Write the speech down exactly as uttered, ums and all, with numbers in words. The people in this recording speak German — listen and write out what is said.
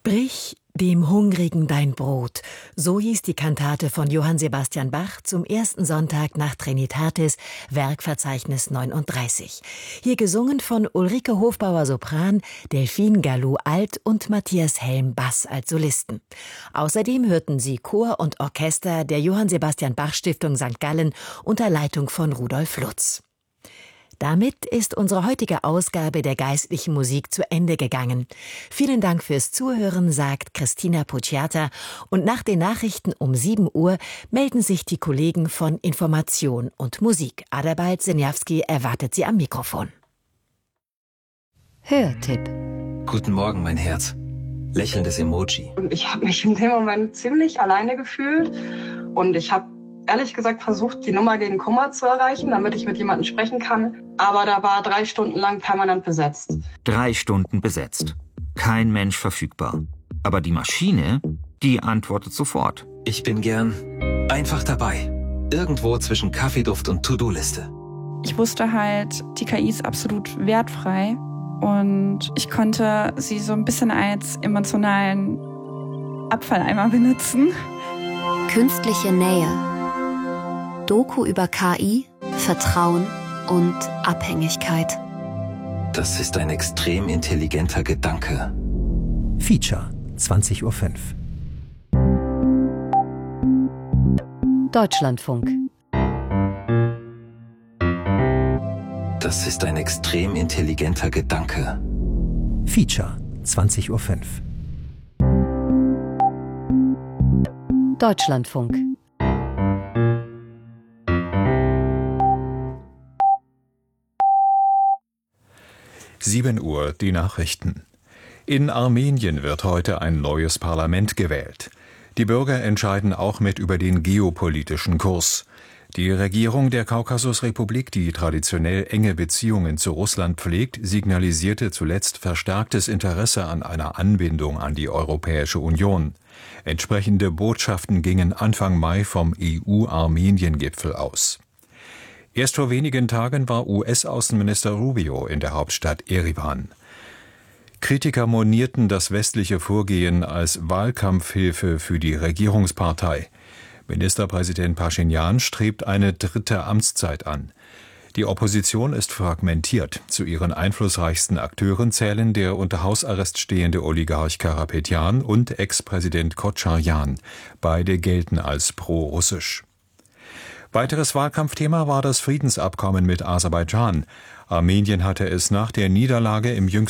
Brich dem Hungrigen dein Brot. So hieß die Kantate von Johann Sebastian Bach zum ersten Sonntag nach Trinitatis, Werkverzeichnis neununddreißig. Hier gesungen von Ulrike Hofbauer Sopran, Delphine Gallou Alt und Matthias Helm Bass als Solisten. Außerdem hörten Sie Chor und Orchester der Johann Sebastian Bach Stiftung Sankt Gallen unter Leitung von Rudolf Lutz. Damit ist unsere heutige Ausgabe der geistlichen Musik zu Ende gegangen. Vielen Dank fürs Zuhören, sagt Christina Pucciata. Und nach den Nachrichten um sieben Uhr melden sich die Kollegen von Information und Musik. Adalbert Senjawski erwartet sie am Mikrofon. Hörtipp. Guten Morgen, mein Herz. Lächelndes Emoji. Und ich habe mich in dem Moment ziemlich alleine gefühlt. Und ich habe ehrlich gesagt versucht, die Nummer gegen Kummer zu erreichen, damit ich mit jemandem sprechen kann. Aber da war drei Stunden lang permanent besetzt. Drei Stunden besetzt. Kein Mensch verfügbar. Aber die Maschine, die antwortet sofort. Ich bin gern einfach dabei. Irgendwo zwischen Kaffeeduft und To-Do-Liste. Ich wusste halt, die K I ist absolut wertfrei. Und ich konnte sie so ein bisschen als emotionalen Abfalleimer benutzen. Künstliche Nähe. Doku über K I, Vertrauen und Abhängigkeit. Das ist ein extrem intelligenter Gedanke. Feature, zwanzig Uhr fünf. Deutschlandfunk. Das ist ein extrem intelligenter Gedanke. Feature, zwanzig Uhr fünf. Deutschlandfunk. sieben Uhr, die Nachrichten. In Armenien wird heute ein neues Parlament gewählt. Die Bürger entscheiden auch mit über den geopolitischen Kurs. Die Regierung der Kaukasusrepublik, die traditionell enge Beziehungen zu Russland pflegt, signalisierte zuletzt verstärktes Interesse an einer Anbindung an die Europäische Union. Entsprechende Botschaften gingen Anfang Mai vom E U-Armenien-Gipfel aus. Erst vor wenigen Tagen war U S-Außenminister Rubio in der Hauptstadt Erivan. Kritiker monierten das westliche Vorgehen als Wahlkampfhilfe für die Regierungspartei. Ministerpräsident Paschinjan strebt eine dritte Amtszeit an. Die Opposition ist fragmentiert. Zu ihren einflussreichsten Akteuren zählen der unter Hausarrest stehende Oligarch Karapetjan und Ex-Präsident Kocharjan. Beide gelten als pro-russisch. Weiteres Wahlkampfthema war das Friedensabkommen mit Aserbaidschan. Armenien hatte es nach der Niederlage im jüngsten